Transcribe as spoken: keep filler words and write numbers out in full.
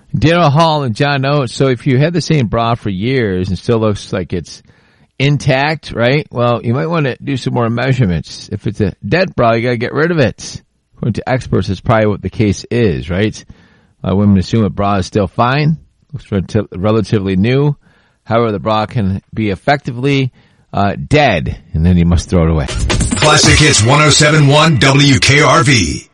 Daryl Hall and John Oates. So if you had the same bra for years and still looks like it's intact, right? Well, you might want to do some more measurements. If it's a dead bra, you got to get rid of it. According to experts, that's probably what the case is, right? Uh, women assume a bra is still fine, looks rel- relatively new. However, the bra can be effectively uh, dead, and then you must throw it away. Classic Hits one oh seven point one W K R V.